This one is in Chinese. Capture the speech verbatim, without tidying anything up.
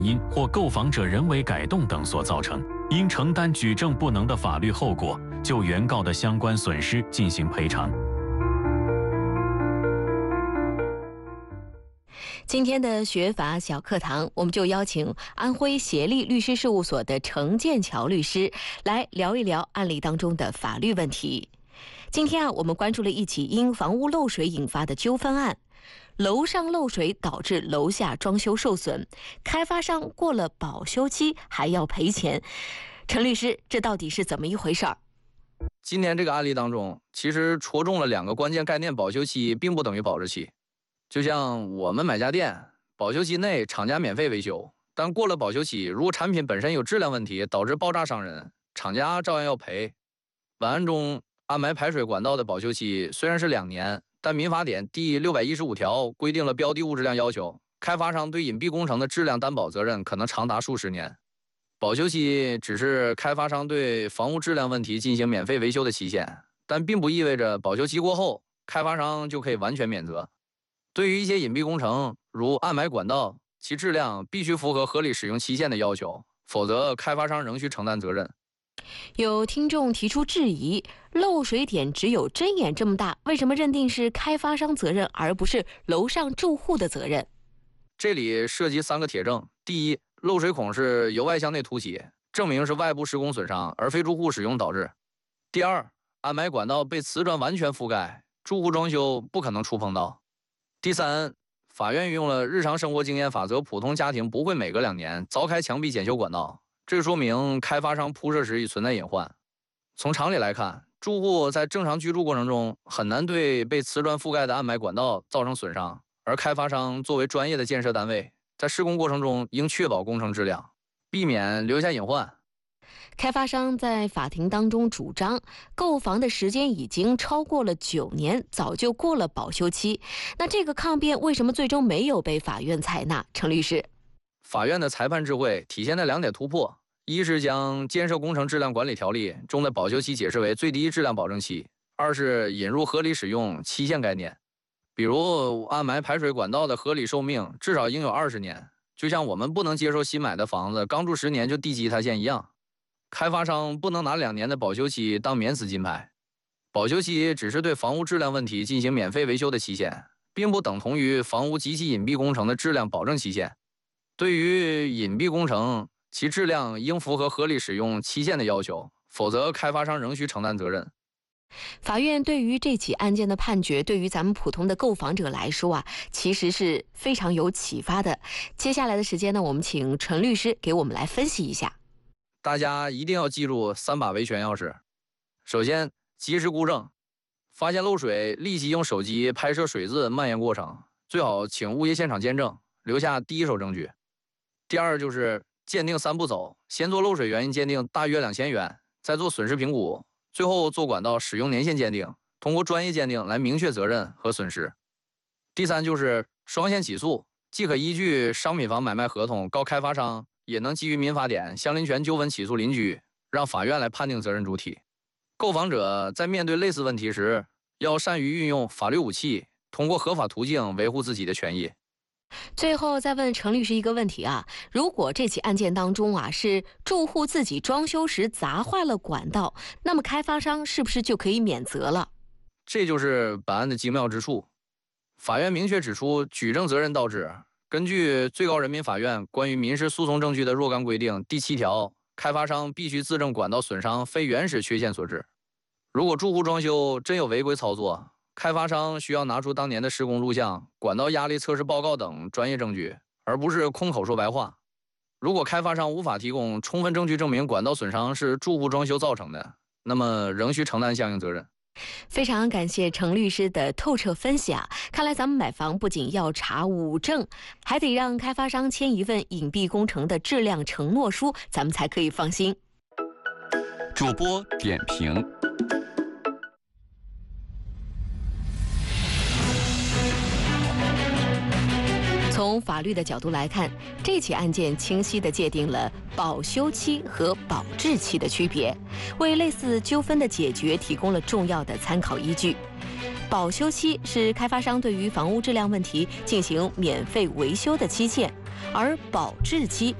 因或购房者人为改动等所造成，应承担举证不能的法律后果，就原告的相关损失进行赔偿。 今天的学法小课堂，我们就邀请安徽协力律师事务所的程剑桥律师来聊一聊案例当中的法律问题。今天啊，我们关注了一起因房屋漏水引发的纠纷案，楼上漏水导致楼下装修受损，开发商过了保修期还要赔钱。陈律师，这到底是怎么一回事儿？ 今天这个案例当中，其实戳中了两个关键概念：保修期并不等于保质期。就像我们买家电，保修期内厂家免费维修，但过了保修期，如果产品本身有质量问题导致爆炸伤人，厂家照样要赔。本案中安埋排水管道的保修期虽然是两年，但民法典第六百一十五条规定了标的物质量要求，开发商对隐蔽工程的质量担保责任可能长达数十年。保修期只是开发商对房屋质量问题进行免费维修的期限，但并不意味着保修期过后，开发商就可以完全免责。对于一些隐蔽工程，如暗埋管道，其质量必须符合合理使用期限的要求，否则开发商仍需承担责任。 有听众提出质疑，漏水点只有针眼这么大，为什么认定是开发商责任，而不是楼上住户的责任？ 这里涉及三个铁证：第一，漏水孔是由外向内凸起，证明是外部施工损伤，而非住户使用导致；第二，暗埋管道被瓷砖完全覆盖，住户装修不可能触碰到；第三，法院运用了日常生活经验法则，普通家庭不会每隔两年凿开墙壁检修管道，这说明开发商铺设时已存在隐患。从常理来看，住户在正常居住过程中很难对被瓷砖覆盖的暗埋管道造成损伤，而开发商作为专业的建设单位，在施工过程中应确保工程质量，避免留下隐患。 开发商在法庭当中主张，购房的时间已经超过了九年，早就过了保修期。那这个抗辩为什么最终没有被法院采纳？程律师， 法院的裁判智慧体现在两点突破：一是将《建设工程质量管理条例》中的保修期解释为最低质量保证期；二是引入合理使用期限概念。比如暗埋排水管道的合理寿命至少应有二十年，就像我们不能接受新买的房子刚住十年就地基塌陷一样。开发商不能拿两年的保修期当免死金牌，保修期只是对房屋质量问题进行免费维修的期限，并不等同于房屋及其隐蔽工程的质量保证期限。对于隐蔽工程，其质量应符合合理使用期限的要求，否则开发商仍需承担责任。 法院对于这起案件的判决，对于咱们普通的购房者来说啊，其实是非常有启发的。接下来的时间呢，我们请陈律师给我们来分析一下。 大家一定要记住三把维权钥匙。首先，及时估证，发现漏水立即用手机拍摄水渍蔓延过程，最好请物业现场见证，留下第一手证据。第二就是鉴定三步走，先做漏水原因鉴定，大约两千元，再做损失评估，最后做管道使用年限鉴定，通过专业鉴定来明确责任和损失。第三就是双线起诉，既可依据商品房买卖合同告开发商，也能基于民法典相邻权纠纷起诉邻居，让法院来判定责任主体。购房者在面对类似问题时，要善于运用法律武器，通过合法途径维护自己的权益。 最后再问程律师一个问题啊，如果这起案件当中啊是住户自己装修时砸坏了管道，那么开发商是不是就可以免责了？ 这就是本案的精妙之处。法院明确指出举证责任倒置。根据最高人民法院关于民事诉讼证据的若干规定第七条，开发商必须自证管道损伤非原始缺陷所致。如果住户装修真有违规操作，开发商需要拿出当年的施工录像、管道压力测试报告等专业证据，而不是空口说白话。如果开发商无法提供充分证据证明管道损伤是住户装修造成的，那么仍需承担相应责任。 非常感谢程律师的透彻分析啊！看来咱们买房不仅要查物证，还得让开发商签一份隐蔽工程的质量承诺书，咱们才可以放心。 主播点评。 从法律的角度来看，这起案件清晰地界定了保修期和保质期的区别，为类似纠纷的解决提供了重要的参考依据。保修期是开发商对于房屋质量问题进行免费维修的期限， 而保质期